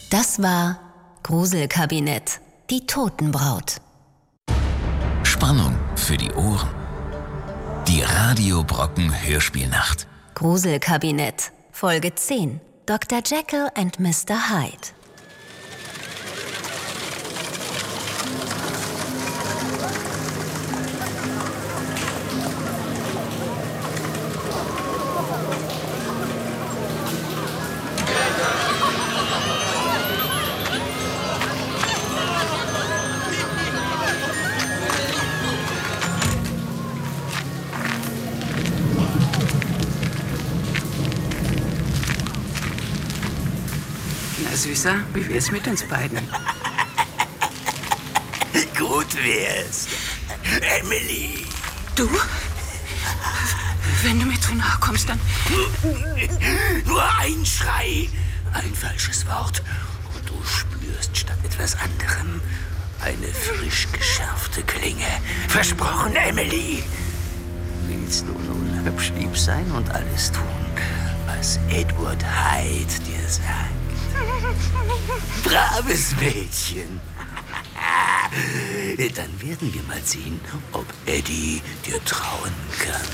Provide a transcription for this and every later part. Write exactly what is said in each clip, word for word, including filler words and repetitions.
Das war Gruselkabinett, die Totenbraut. Spannung für die Ohren. Die Radio Brocken Hörspielnacht. Gruselkabinett, Folge zehn. Doktor Jekyll and Mister Hyde. Süßer, wie wär's mit uns beiden? Gut wär's. Emily. Du? Wenn du mir zu nahe kommst, dann... Nur ein Schrei, ein falsches Wort und du spürst statt etwas anderem eine frisch geschärfte Klinge. Versprochen, Emily. Willst du nun hübsch lieb sein und alles tun, was Edward Hyde dir sagt? Braves Mädchen. Dann werden wir mal sehen, ob Eddie dir trauen kann.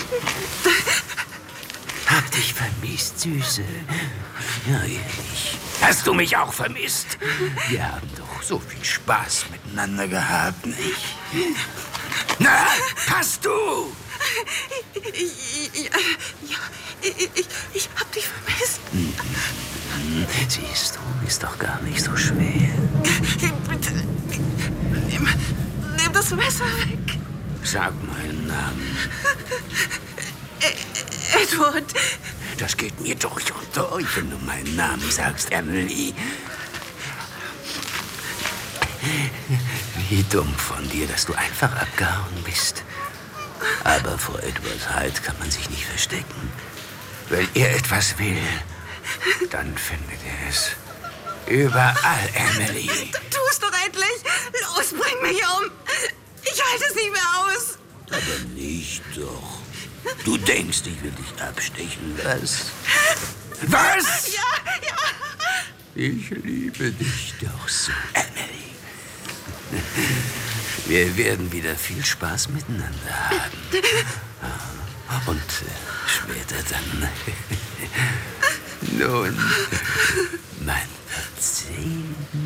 Hab dich vermisst, Süße. Ja, ehrlich. Hast du mich auch vermisst? Wir haben doch so viel Spaß miteinander gehabt, nicht? Na, hast du? Ja, ja ich, ich, ich hab dich vermisst. Siehst du, ist doch gar nicht so schwer. Bitte, nimm, nimm das Messer weg. Sag meinen Namen. Edward. Das geht mir durch und durch, wenn du meinen Namen sagst, Emily. Wie dumm von dir, dass du einfach abgehauen bist. Aber vor Edward Hyde kann man sich nicht verstecken. Wenn er etwas will, dann findet er es. Überall, Emily. Du tust doch endlich. Los, bring mich um. Ich halte es nicht mehr aus. Aber nicht doch. Du denkst, ich will dich abstechen, was? Was? Ja, ja. Ich liebe dich doch so, Emily. Wir werden wieder viel Spaß miteinander haben. Und äh, später dann... Nun, man wird sehen.